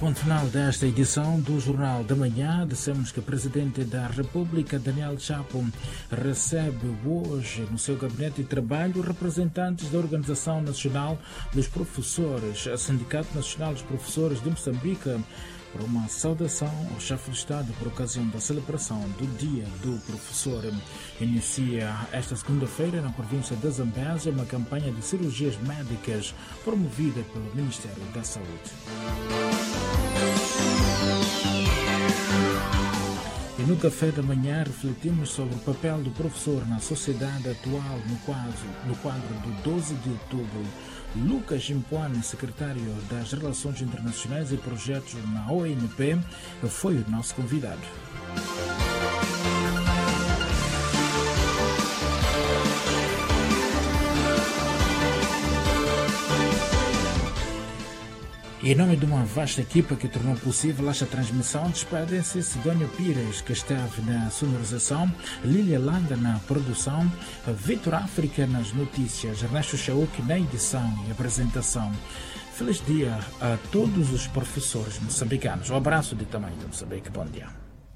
ponto final desta edição do Jornal da Manhã. Dissemos que o Presidente da República, Daniel Chapo, recebe hoje no seu gabinete de trabalho representantes da Organização Nacional dos Professores, Sindicato Nacional dos Professores de Moçambique, para uma saudação ao chefe de Estado por ocasião da celebração do Dia do Professor. Inicia esta segunda-feira na província de Zambésia uma campanha de cirurgias médicas promovida pelo Ministério da Saúde. E no café da manhã refletimos sobre o papel do professor na sociedade atual no quadro do 12 de outubro. Lucas Impuane, secretário das Relações Internacionais e Projetos na ONP, foi o nosso convidado. E em nome de uma vasta equipa que tornou possível esta transmissão, despedem-se Sidónia Pires, que esteve na sonorização, Lília Landa na produção, Vitor África nas notícias, Ernesto Chauk na edição e apresentação. Feliz dia a todos os professores moçambicanos. Um abraço de tamanho de Moçambique. Bom dia.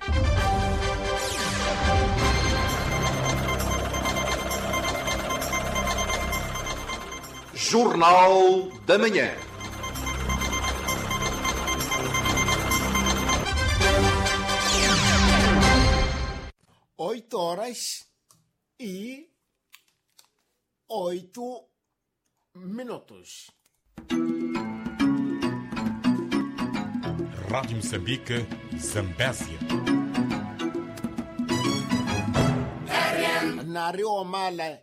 Jornal da Manhã. Horas e 8 minutos. Rádio Moçambique, Zambésia. Nario male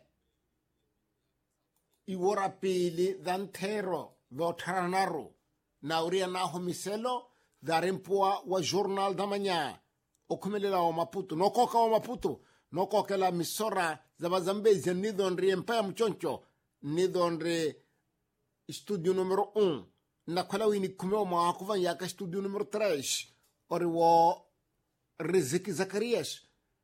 iwora pili dantero votranaro nauria na homiselo darempua wa Jornal da Manhã. Okumelela wa Maputo nokoka wa Maputo nokokela misora za Bazambezi nidonri empaya mchoncho nidonri studio número 1 na kwala wini kumeo mwakuva yaka studio número 3 oriwo Riziki Zacarias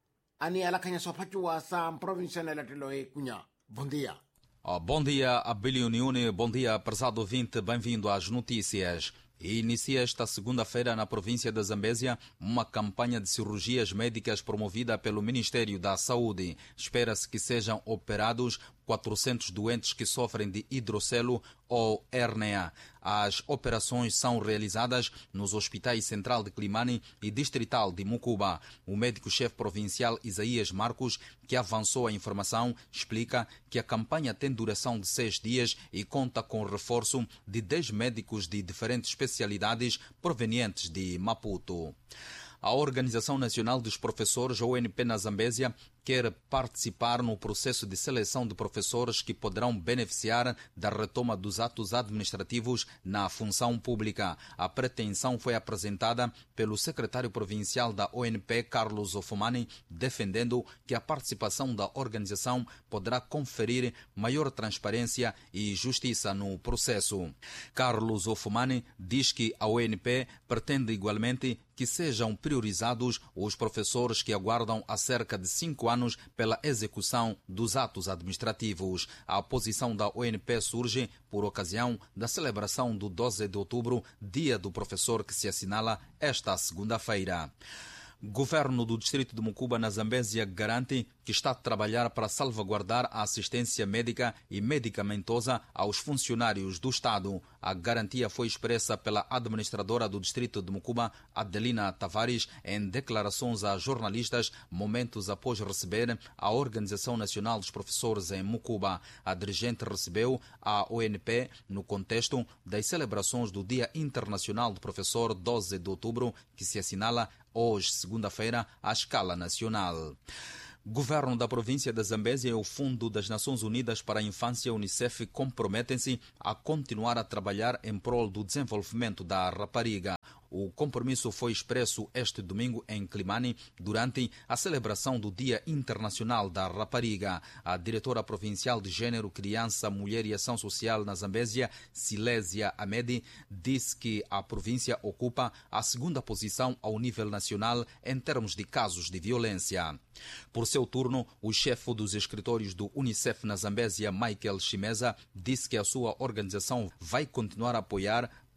ani alakanya sopachu wa sa província na Latiloe Cunha. Bom dia. Bom dia, Abílio Unione. Bom dia, prezado ouvinte. Bem-vindo às notícias. Inicia esta segunda-feira na província da Zambésia uma campanha de cirurgias médicas promovida pelo Ministério da Saúde. Espera-se que sejam operados 400 doentes que sofrem de hidrocelo ou hérnia. As operações são realizadas nos hospitais Central de Climane e Distrital de Mucuba. O médico-chefe provincial Isaías Marcos, que avançou a informação, explica que a campanha tem duração de 6 dias e conta com o reforço de 10 médicos de diferentes especialidades provenientes de Maputo. A Organização Nacional dos Professores, ONP, na Zambésia, quer participar no processo de seleção de professores que poderão beneficiar da retoma dos atos administrativos na função pública. A pretensão foi apresentada pelo secretário provincial da ONP, Carlos Ofumani, defendendo que a participação da organização poderá conferir maior transparência e justiça no processo. Carlos Ofumani diz que a ONP pretende igualmente que sejam priorizados os professores que aguardam há cerca de 5 anos pela execução dos atos administrativos. A posição da ONP surge por ocasião da celebração do 12 de outubro, Dia do Professor, que se assinala esta segunda-feira. Governo do Distrito de Mucuba, na Zambésia, garante que está a trabalhar para salvaguardar a assistência médica e medicamentosa aos funcionários do Estado. A garantia foi expressa pela administradora do Distrito de Mucuba, Adelina Tavares, em declarações a jornalistas momentos após receber a Organização Nacional dos Professores em Mucuba. A dirigente recebeu a ONP no contexto das celebrações do Dia Internacional do Professor, 12 de outubro, que se assinala hoje, segunda-feira, à escala nacional. Governo da província da Zambésia e o Fundo das Nações Unidas para a Infância, Unicef, comprometem-se a continuar a trabalhar em prol do desenvolvimento da rapariga. O compromisso foi expresso este domingo em Climane durante a celebração do Dia Internacional da Rapariga. A diretora provincial de Gênero, Criança, Mulher e Ação Social na Zambésia, Silésia Amedi, disse que a província ocupa a segunda posição ao nível nacional em termos de casos de violência. Por seu turno, o chefe dos escritórios do Unicef na Zambésia, Michael Chimeza, disse que a sua organização vai continuar a apoiar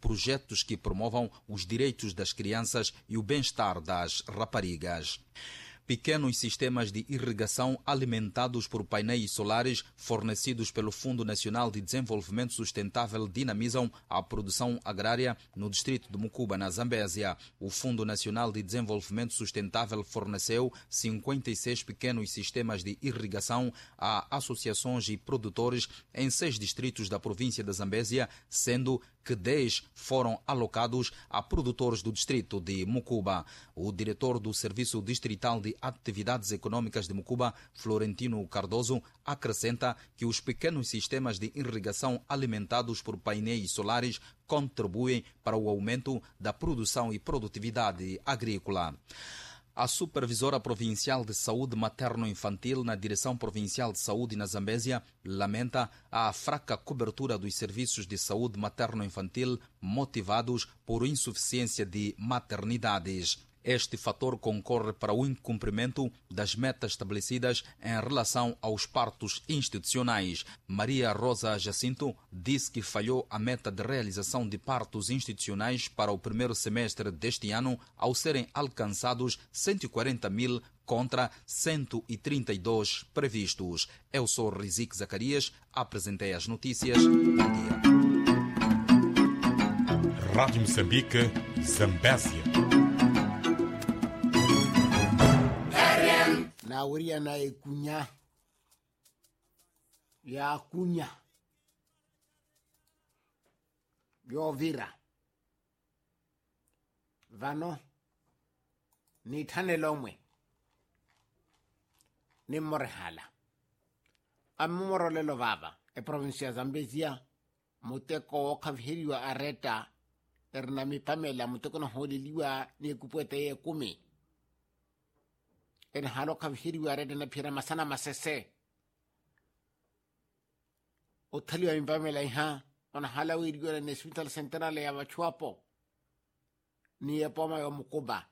projetos que promovam os direitos das crianças e o bem-estar das raparigas. Pequenos sistemas de irrigação alimentados por painéis solares fornecidos pelo Fundo Nacional de Desenvolvimento Sustentável dinamizam a produção agrária no distrito de Mucuba, na Zambésia. O Fundo Nacional de Desenvolvimento Sustentável forneceu 56 pequenos sistemas de irrigação a associações e produtores em 6 distritos da província da Zambésia, sendo que 10 foram alocados a produtores do distrito de Mucuba. O diretor do Serviço Distrital de Atividades Econômicas de Mucuba, Florentino Cardoso, acrescenta que os pequenos sistemas de irrigação alimentados por painéis solares contribuem para o aumento da produção e produtividade agrícola. A Supervisora Provincial de Saúde Materno-Infantil na Direção Provincial de Saúde na Zambésia lamenta a fraca cobertura dos serviços de saúde materno-infantil motivados por insuficiência de maternidades. Este fator concorre para o incumprimento das metas estabelecidas em relação aos partos institucionais. Maria Rosa Jacinto disse que falhou a meta de realização de partos institucionais para o primeiro semestre deste ano, ao serem alcançados 140 mil contra 132 previstos. Eu sou Rizik Zacarias, apresentei as notícias. Bom dia. Rádio Moçambique, Zambésia. Na uria na ikunya ya kunya yo vira vano ni thane lomwe ni morhala amumoro lelo baba e provincia Zambezia muteko o kavhiriwa areta ernami pamela muteko no holiliwa ni kupwete ye kumi en halo kavhiriwa areta na pira masana masese o thaliwa impamela iha ona hala wiriwa na hospital central ya Machuapo ni ya poma ya Mucuba.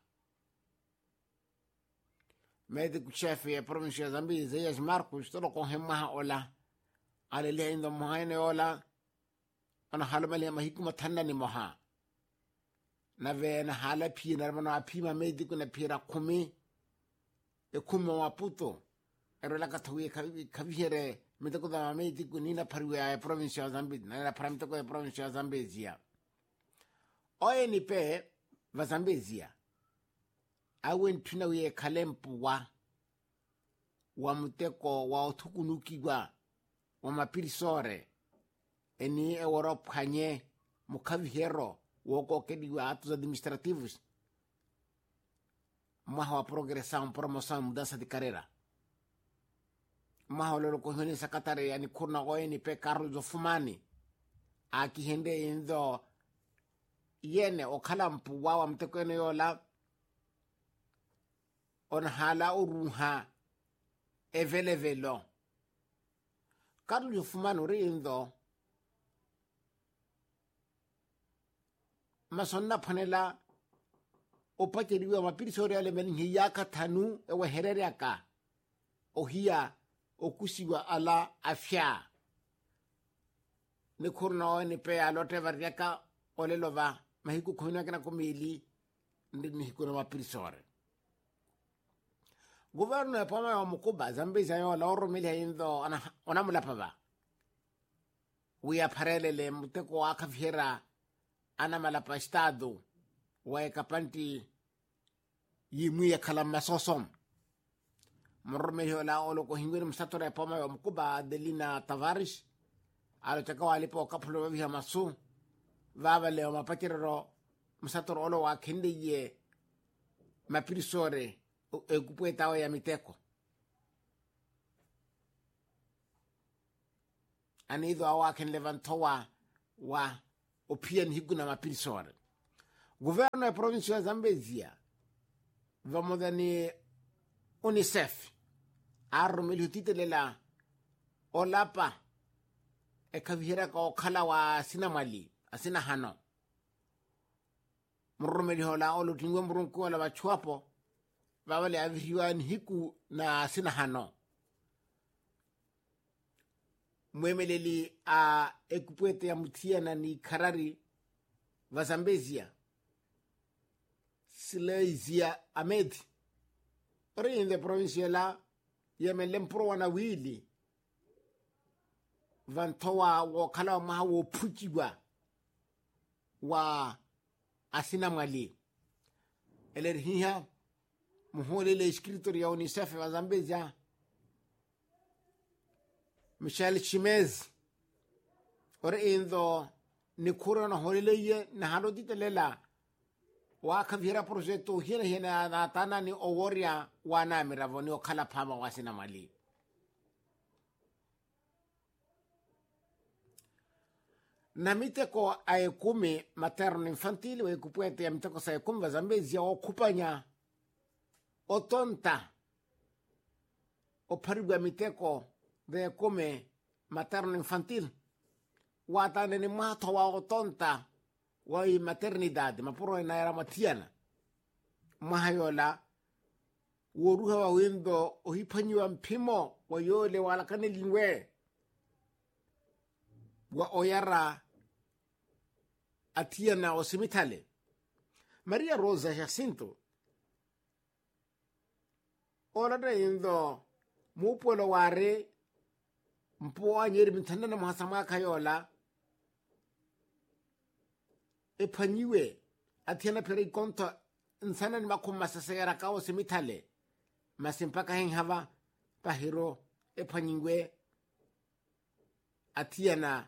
Médico chefe ya provincia Zambia Zayas Marcos todo con hemaha ola alele indo mohaine ola ona hala mali mahikuma tanda ni moha na ve na hala pi na mano apima médico na pira kumi e kumi Maputo ero la katwe kavihere metako da médico ni na pariwa ya provincia Zambia na paramito ko ya provincia Zambezia ONP va Zambezia awen tuna we kalempu wa muteko wa otukunukigwa wa mapirisore eni Europe kanye mukavihero woko kediwa atos administrativos maha progressão promoção mudança de carreira maha lolo kohoni sakatare yani kurna ONP Carlos Ofumani aki hende indo yene o kalampu wa muteko ene yola on hala uruha evelevelo Carlos Ofumani rindo masonna panela opateliwa mapirisore ale meni yaka tanu ewa herere aka ohia okusiwa ala afya ne kurna ni pe alote variaka olelova mahiku khona kana komeli ndini hikuna mapirisore governo ya pama wa Mucuba Zambia yo la oromeli indo ona mulapava uya parelele muteko akafiera ana malapa estado wa kapanti yimu ya kala masosom morome hola olo ko hingwe msatore pama wa Mucuba Adelina Tavares alo chaka walipo kaplo vya masu vava leo mapakiro msatoro olo wa kende ye mapirisore ekupweta wa ya miteko anido awa ken levantowa wa opien higuna mapirisore governo ya provincia ya Zambezia vamos dani UNICEF arromeli titelela olapa ekavihera ka okhala wa sinamali asina hano muromeli hola olo tingwe murunku wala Machuapo vavale aviriwa hiku na sina hano mwemeleli a ekupwete ya mutia na ni karari va Zambezia Silesia Ahmed ori in the province la yemelempro wana wili vantowa wakala mahawo puchigwa wa asina mwali elerhiha muhole le escritor ya UNICEF wa Zambezia Michel Chimez ori in the nikura na holele na halo ditelela wa kavira projeto hina na tana ni oworia wana miravoni okala pama wasina mali na miteko aekumi materno infantile we kupuete ya miteko sa aekumi va Zambezia okupanya otonta oparigwa miteko de aekumi materno infantile watane ni mato wa otonta wa maternidade mapuro na era matiana mahayola woruha wa wendo ohipanyiwa mpimo wa yole wala kanelingwe wa oyara atiana osimitale Maria Rosa Jacinto ola da indo mupolo ware mpo anyeri mitandana mahasama kayola epanyiwe atiana pere konto insana ni makuma sasera ka osimitale masimpaka hava pahiro epanyiwe atiana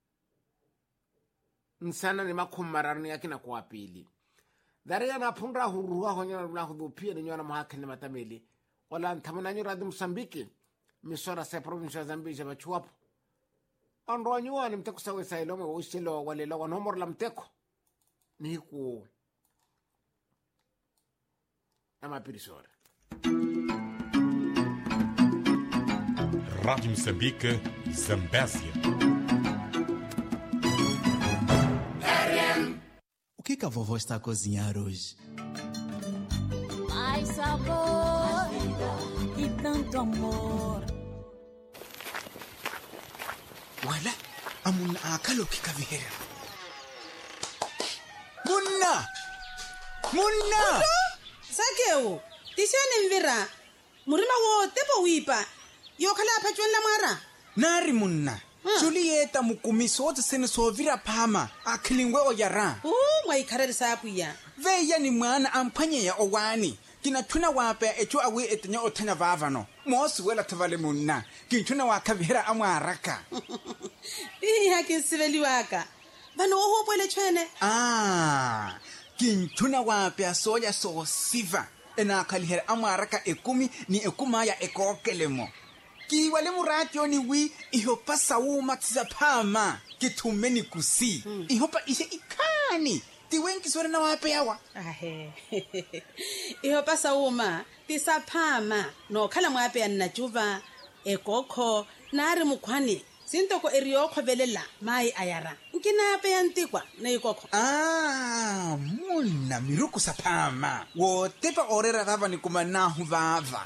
insana ni makumararni yakina kwa pili daria na pundra huruha honya na hudupia ni nyona mahakene matameli wala ntamana nyora du Msambiki misora sa province ya Zambia bachuapo andro nyuani mteko sawe sailome usilo wale lawa nomor la mteko niku ama pirisora Rádio Moçambique, Zambésia. O que a vovó está a cozinhar hoje? Mais sabor e tanto amor. Wala, amuna akalo kikavihera. Munna! Sakeo, tishane mvira. Murima wo tepo wipa. Yo khala phachwen la mara. Nari munna. Julieta mukumiso wote sene sovira pama. Akilingwe oyara. Mwa ikharere sapuya. Veya ni mwana ampanye ya owani. Kinatuna wape echo awe etenya otenya vavano. Mosi wela tavale munna. Kinatuna wakavihera amwaraka. Haki siveli waka. Bano oho pwele chwene. Kinatuna wape asoya so siva. Ena akalihera amwaraka ekumi ni ekuma ya ekokelemo. Ki wale muratyo ni wi ihopa sauma tizapama kitumeni kusi ihopa ishe ikani tiwenki swere na wape yawa ihopa sauma tisapama no khala mwape ya najuva ekoko nari mukwani sintoko eriokho velela mai ayara nkinape ya ntikwa na ikoko munna miruku sapama wo tepa orera vava ni kumanahu vava